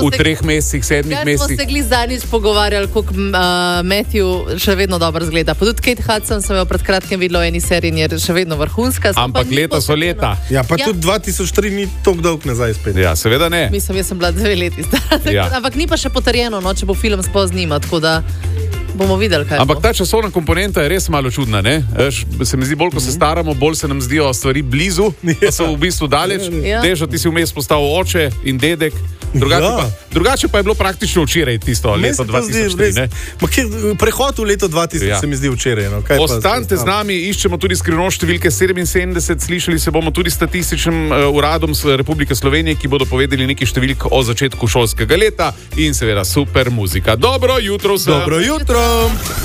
v 3 mesecih, 7 Smo mesecih. se gli zadnjič pogovarjali, kako Matthew še vedno dobro zgleda. Pa tudi Kate Hudson sem jo pred kratkim videla v eni seriji in je še vedno vrhunska. Ampak leta so leta. Ja, pa tudi 2003 ni tako dolg nazaj spet. Ja, seveda ne. Mislim, jaz sem bila 2 leti stara. Ja. Ampak ni pa še potrjeno, no, če bo film sploh z njima, tako da bomo videli, kaj Ampak bo. ta časovna komponenta je res malo čudna, ne? Se mi zdi, bolj ko se staramo, bolj se nam zdijo stvari blizu, pa so v bistvu daleč. Ja. Težo, ti si vmes postal oče in dedek. Drugače pa je bilo praktično včeraj tisto leto 2003. Prehod v leto 2000 Ja. se mi zdi včeraj. No. Ostanite z nami, iščemo tudi skrivnost številke 77, slišali se bomo tudi statističnim uradom Republike Slovenije, ki bodo povedali nekaj številk o začetku šolskega leta in seveda super muzika. Dobro jutro vsem! Dobro jutro!